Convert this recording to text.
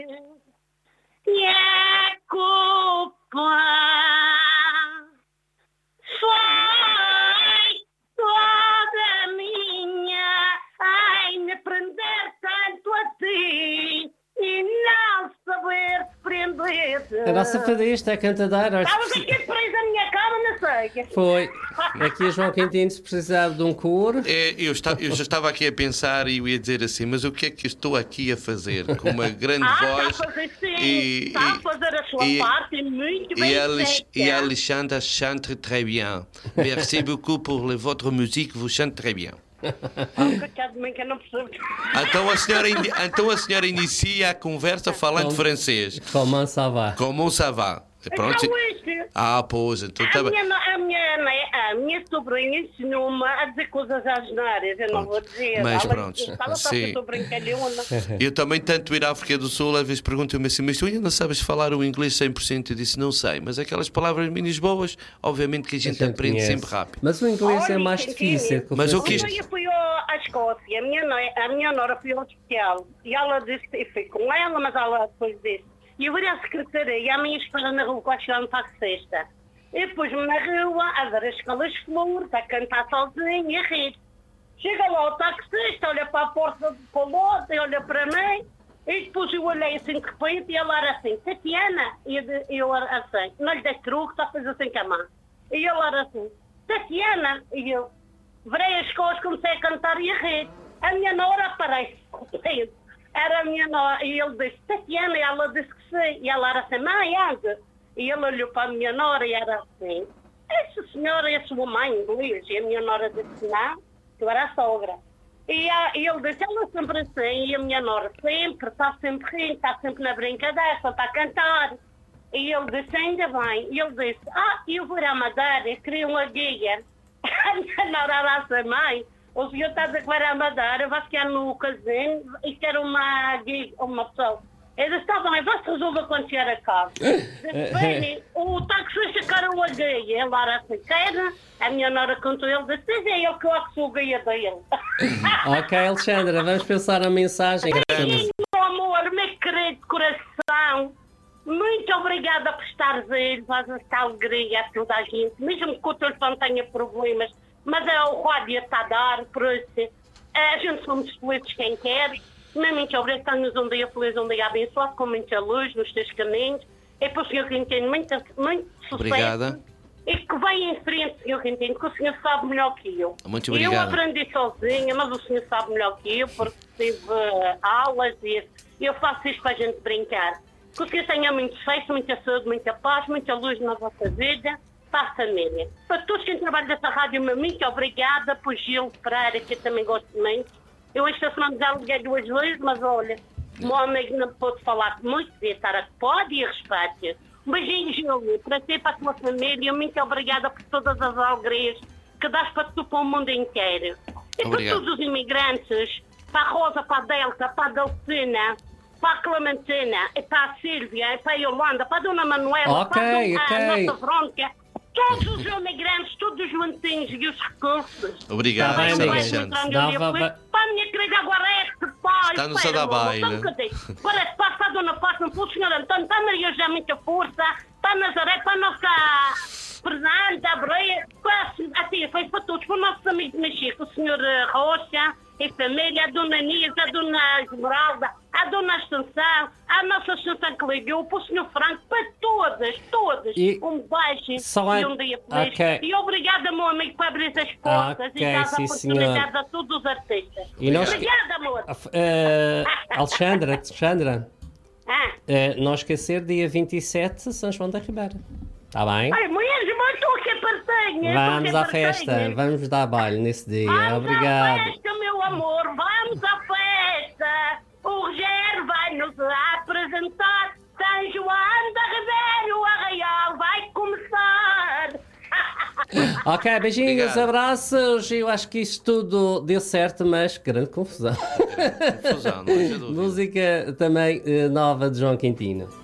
E a culpa foi toda minha. Ai, me prender tanto a ti e não saber se prender. A nossa fadista, a cantadeira. Estavas aqui presa na minha cama, não sei. Foi. Aqui a João Quintino, se precisar de um coro. Eu já estava aqui a pensar e eu ia dizer assim, mas o que é que eu estou aqui a fazer? Com uma grande voz. Está a fazer sim. Está a fazer a sua parte muito bem feita. E Alexandre chante très bien. Merci beaucoup pour votre musique, vous chante très bien. Coitado de mim que eu não percebo. Então a senhora inicia a conversa falando francês. Comment ça va? Comment ça va? Pronto. Pois, então tá bem. A minha sobrinha ensinou-me a dizer coisas asneiras, eu não vou dizer. Mas pronto, sim. Eu também, tanto ir à África do Sul, às vezes perguntam-me assim, mas tu ainda não sabes falar o inglês 100%? Eu disse, não sei, mas aquelas palavras minis boas, obviamente que a gente aprende conhece. sempre rápido. Mas o inglês é mais difícil. Mas o que eu fui à Escócia, a minha nora foi ao hospital, e ela disse, eu fui com ela, mas ela depois disse, e eu fui à secretaria, e a minha espera na rua, quase chegaram para a sexta. E pus-me na rua a dar as escalas de flores, a cantar sozinha e a rir. Chega lá o taxista, olha para a porta do palote, olha para mim, e depois eu olhei assim de repente e ela era assim, Tatiana, e eu era assim, não lhe dei truque, só fez assim com a mão. E ela era assim, Tatiana, e eu virei as costas, comecei a cantar e a rir. A minha nora aparece, era a minha nora, e ele disse, Tatiana, e ela disse que sim, e ela era assim, mãe, anda. E ele olhou para a minha nora e era assim, essa senhora é a sua mãe inglês? E a minha nora disse, não, tu era a sogra. E ele disse, ela sempre assim, e a minha nora sempre, está sempre rindo, está sempre na brincadeira, só está a cantar. E ele disse, ainda bem. E ele disse, eu vou à Madeira, eu queria uma guia. A minha nora era assim, mãe, o senhor está a dizer que vai à Madeira, vai ficar no casino e quer uma guia, uma pessoa. Ele disse, está bem, vai-se resolver quando chegar a casa. Bem, o taxista quer uma guia. Ele era assim, quer? A minha nora contou, ele disse, é ele que eu sou a guia dele. Ok, Alexandra, vamos pensar a mensagem. Meu amor, meu querido coração, muito obrigada por estares aí, faz esta alegria a toda a gente, mesmo que o telefone tenha problemas, mas o rádio está a dar, por isso, a gente somos felizes quem quer. Muito obrigado, tenhas um dia feliz, um dia abençoado, com muita luz nos teus caminhos. É para o Senhor Quintino muito sucesso. Obrigada. E que venha em frente, Senhor Quintino, que o Senhor sabe melhor que eu. Muito obrigado. Eu aprendi sozinha, mas o Senhor sabe melhor que eu, porque tive aulas e eu faço isto para a gente brincar. Que o Senhor tenha muito sucesso, muita saúde, muita paz, muita luz na vossa vida, para a família. Para todos que trabalham nessa rádio, muito obrigada, por Gil Pereira, que eu também gosto muito. Eu esta semana já liguei 2 vezes, mas olha, o meu amigo não pôde falar muito, devia estar a que pode e respeito. Um beijinho, Júlio, para ti e para a tua família. Muito obrigada por todas as alegrias que dás para tu, para o mundo inteiro. E para todos os imigrantes, para a Rosa, para a Delta, para a Delfina, para a Clementina, e para a Sílvia, e para a Yolanda, para a Dona Manuela, para a nossa Verónica. Todos os imigrantes, todos os juntinhos e os recursos. Obrigado, Alexandre. Para a minha querida Guarete, pai. Está-nos a dar baile. Guarete, para a Dona Fátima, para o Sr. António, para a Maria José, muita força. Para a Nazaré, para a nossa Fernanda, a Breia, assim, foi para todos, para o nosso amigo Mexico, o Sr. Rocha e família, a Dona Nisa, a Dona Esmeralda, a Dona Assunção, a nossa Assunção que ligou, para o Sr. Franco, para todas. Um beijo e um dia feliz. Okay. E obrigada, meu amigo, por abrir as portas e dar as oportunidades a todos os artistas. Obrigada, amor. Alexandra, não esquecer, dia 27, São João da Ribeira. Está bem? Ai, mesmo, estou aqui a partenha. Vamos à festa, vamos dar baile nesse dia. Obrigado. Vamos à festa, meu amor, vamos à festa. O Rogério vai nos apresentar. São João da Ribeira, o arraial vai começar. Ok, beijinhos, abraços. Eu acho que isto tudo deu certo, mas grande confusão. Confusão, não é dúvida. Música também nova de João Quintino.